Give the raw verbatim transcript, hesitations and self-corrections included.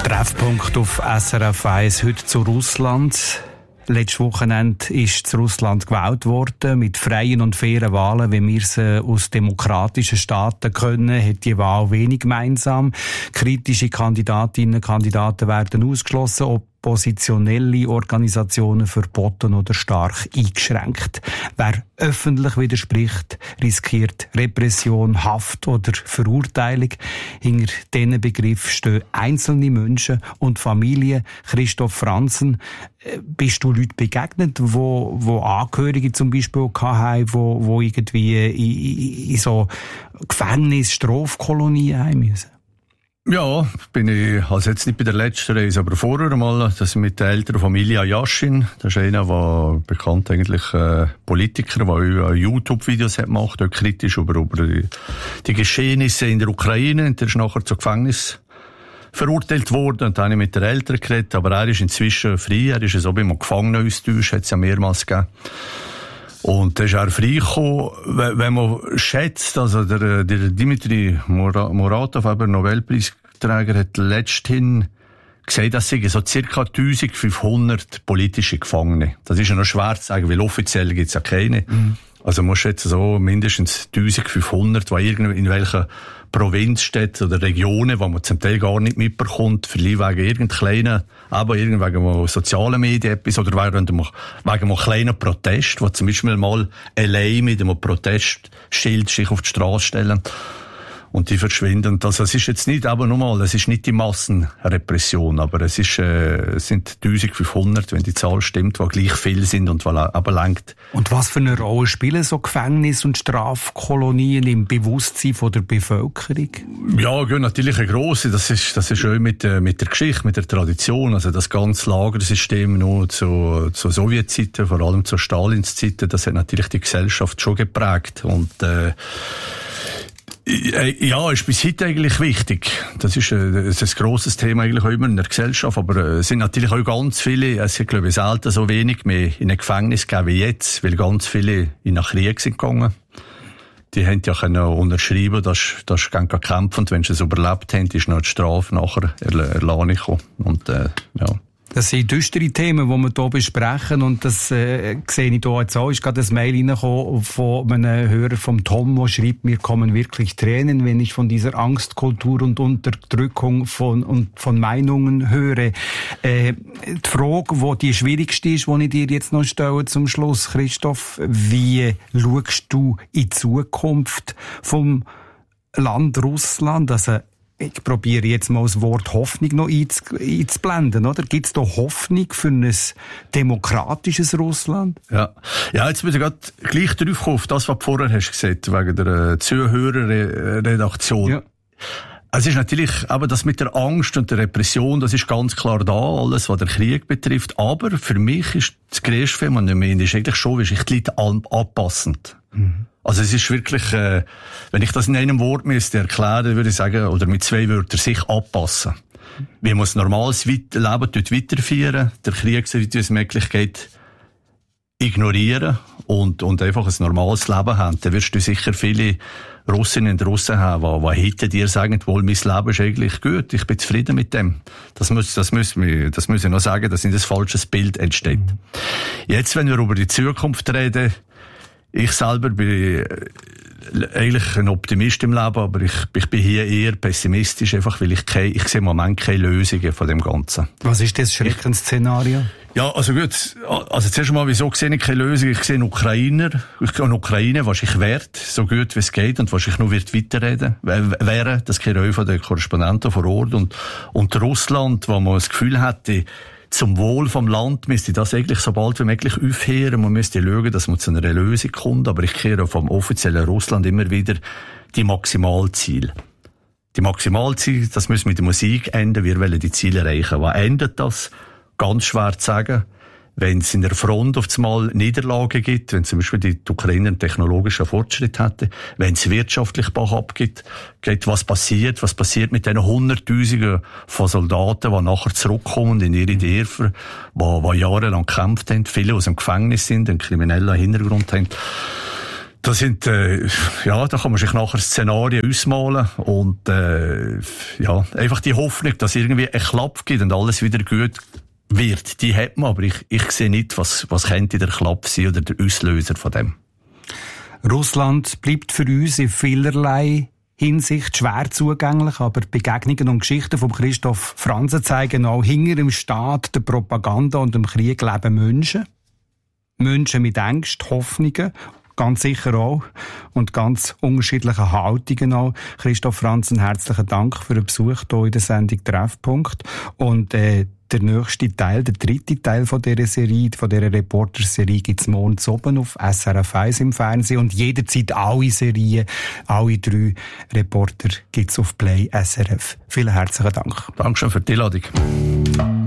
Treffpunkt auf S R F eins heute zu Russland. Letztes Wochenende ist in Russland gewählt worden. Mit freien und fairen Wahlen, wie wir sie aus demokratischen Staaten können, hat die Wahl wenig gemeinsam. Kritische Kandidatinnen und Kandidaten werden ausgeschlossen, oppositionelle Organisationen verboten oder stark eingeschränkt. Wer öffentlich widerspricht, riskiert Repression, Haft oder Verurteilung. Hinter diesen Begriff stehen einzelne Menschen und Familien. Christoph Franzen, bist du Leuten begegnet, wo, wo Angehörige zum Beispiel hatten, wo, wo irgendwie in, in so Gefängnis, Strafkolonien heim müssen? Ja, bin ich, also jetzt nicht bei der letzten Reise, aber vorher mal, das mit der älteren Familie Yashin. Das ist einer, der bekannt eigentlich, äh, Politiker, der auch YouTube-Videos hat gemacht, auch kritisch über, über die, die Geschehnisse in der Ukraine. Und der ist nachher zu Gefängnis verurteilt worden. Und dann habe ich mit der Eltern geredet, aber er ist inzwischen frei. Er ist so bei einem Gefangenenaustausch, hat es ja mehrmals gegeben. Und da ist er freigekommen, wenn man schätzt, also der, der Dmitri Muratov, eben Nobelpreisträger, hat letzthin gesagt, dass es so circa eintausendfünfhundert politische Gefangene. Das ist ja noch schwer zu sagen, weil offiziell gibt es ja keine. Mhm. Also man schätzt so mindestens eintausendfünfhundert, die irgendwie in welchen Provinzstädten oder Regionen, wo man zum Teil gar nicht mitbekommt, vielleicht wegen irgendeinem kleinen, aber irgendwie wegen sozialen Medien etwas, oder wegen einem, wegen einem kleinen Protest, wo zum Beispiel mal allein mit einem Protestschild sich auf die Straße stellen. Und die verschwinden. Also es ist jetzt nicht, aber nochmal, es ist nicht die Massenrepression, aber es ist, äh, es sind eintausendfünfhundert, wenn die Zahl stimmt, die gleich viel sind und aber lenkt. Und was für eine Rolle spielen so Gefängnis- und Strafkolonien im Bewusstsein von der Bevölkerung? Ja, ja, natürlich eine grosse. Das ist, das ist auch mit, äh, mit der Geschichte, mit der Tradition. Also das ganze Lagersystem noch zu, zu Sowjetzeiten, vor allem zu Stalins Zeiten, das hat natürlich die Gesellschaft schon geprägt. Und, äh, ja, ist bis heute eigentlich wichtig. Das ist, äh, das ist ein grosses Thema eigentlich auch immer in der Gesellschaft, aber äh, es sind natürlich auch ganz viele, es sind glaube ich selten so wenig mehr in ein Gefängnis gegeben wie jetzt, weil ganz viele in einen Krieg sind gegangen. Die haben ja können unterschreiben, dass, dass sie gerne kämpfen, und wenn sie es überlebt haben, ist noch die Strafe nachher erlassen gekommen. Und, äh, ja. Das sind düstere Themen, die wir hier besprechen, und das äh, sehe ich hier jetzt auch. Ist gerade ein Mail reingekommen von einem Hörer, vom Tom, der schreibt, mir kommen wirklich Tränen, wenn ich von dieser Angstkultur und Unterdrückung von, und von Meinungen höre. Äh, die Frage, die die schwierigste ist, die ich dir jetzt noch stelle zum Schluss, Christoph, wie schaust du in die Zukunft vom Land Russland? Also, ich probiere jetzt mal das Wort Hoffnung noch einzublenden, oder? Gibt es da Hoffnung für ein demokratisches Russland? Ja, ja, jetzt bin ich gerade gleich drauf gekommen, auf das, was du vorher hast gesagt, wegen der äh, Zuhörerredaktion. Ja. Es ist natürlich, aber das mit der Angst und der Repression, das ist ganz klar da, alles, was der Krieg betrifft. Aber für mich ist das grösste Phänomen ist eigentlich schon, wie sich die Leute anpassend. Mhm. Also es ist wirklich, äh, wenn ich das in einem Wort müsste erklären, würde ich sagen, oder mit zwei Wörtern, sich anpassen. Wie man ein normales Leben dort weiterführen, der Krieg, so wie es möglich geht, ignorieren und, und einfach ein normales Leben haben. Dann wirst du sicher viele Russinnen und Russen haben, die, die hinter dir sagen, wohl, mein Leben ist eigentlich gut, ich bin zufrieden mit dem. Das muss, das müssen wir, das muss ich noch sagen, dass nicht ein falsches Bild entsteht. Mhm. Jetzt, wenn wir über die Zukunft reden, ich selber bin eigentlich ein Optimist im Leben, aber ich, ich bin hier eher pessimistisch, einfach weil ich keine, ich sehe im Moment keine Lösungen von dem Ganzen. Was ist das Schreckensszenario? Ja, also gut, also zuerst einmal, wieso sehe ich keine Lösung? Ich sehe einen Ukrainer, ich sehe eine Ukraine, was ich wert, so gut wie es geht, und was ich nur wird weiterreden wäre, das kenne ich von den Korrespondenten vor Ort, und, und Russland, wo man das Gefühl hätte, zum Wohl vom Land müsste das eigentlich so bald wie möglich aufhören. Man müsste schauen, dass man zu einer Lösung kommt. Aber ich kehre vom offiziellen Russland immer wieder die Maximalziele. Die Maximalziele, das müssen mit der Musik enden. Wir wollen die Ziele erreichen. Was endet das? Ganz schwer zu sagen. Wenn es in der Front auf einmal Niederlagen gibt, wenn zum Beispiel die Ukrainer einen technologischen Fortschritt hätten, wenn es wirtschaftlich Bach abgeht, geht, was passiert, was passiert mit den Hunderttausenden von Soldaten, die nachher zurückkommen in ihre Dörfer, die, die jahrelang gekämpft haben, viele aus dem Gefängnis sind, einen kriminellen Hintergrund haben. Das sind, äh, ja, da kann man sich nachher Szenarien ausmalen und, äh, ja, einfach die Hoffnung, dass irgendwie ein Klapp gibt und alles wieder gut wird, die hat man, aber ich, ich sehe nicht, was, was könnte der Klapp sein oder der Auslöser von dem. Russland bleibt für uns in vielerlei Hinsicht schwer zugänglich, aber Begegnungen und Geschichten von Christoph Franzen zeigen auch, hinter dem Staat, der Propaganda und dem Krieg leben Menschen. Menschen mit Ängsten, Hoffnungen, ganz sicher auch, und ganz unterschiedliche Haltungen auch. Christoph Franzen, herzlichen Dank für den Besuch hier in der Sendung Treffpunkt. Und äh, der nächste Teil, der dritte Teil von dieser Serie, von dieser Reporter-Serie, gibt es morgen oben auf S R F eins im Fernsehen und jederzeit alle Serien, alle drei Reporter gibt es auf Play S R F. Vielen herzlichen Dank. Dankeschön für die Einladung.